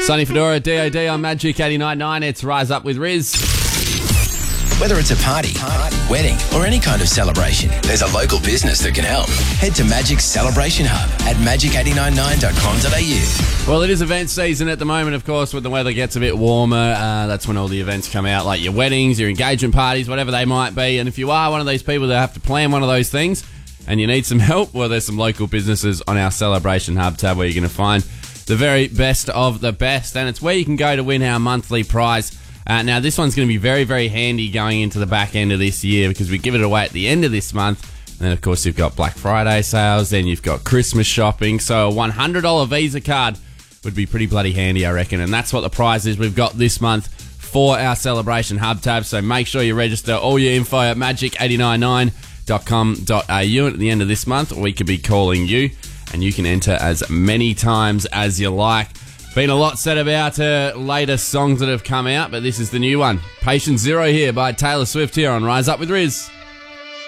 Sonny Fedora, DOD on Magic 89.9. It's Rise Up with Riz. Whether it's a party, wedding, or any kind of celebration, there's a local business that can help. Head to Magic's Celebration Hub at magic899.com.au. Well, it is event season at the moment, of course, when the weather gets a bit warmer. That's when all the events come out, like your weddings, your engagement parties, whatever they might be. And if you are one of those people that have to plan one of those things and you need some help, well, there's some local businesses on our Celebration Hub tab where you're going to find the very best of the best. And it's where you can go to win our monthly prize. Now, this one's going to be very, very handy going into the back end of this year because we give it away at the end of this month. And then, of course, you've got Black Friday sales, then you've got Christmas shopping. So a $100 Visa card would be pretty bloody handy, I reckon. And that's what the prize is we've got this month for our Celebration Hub tab. So make sure you register all your info at magic899.com.au. And at the end of this month, we could be calling you, and you can enter as many times as you like. Been a lot said about her latest songs that have come out, but this is the new one. Patient Zero here by Taylor Swift here on Rise Up with Riz.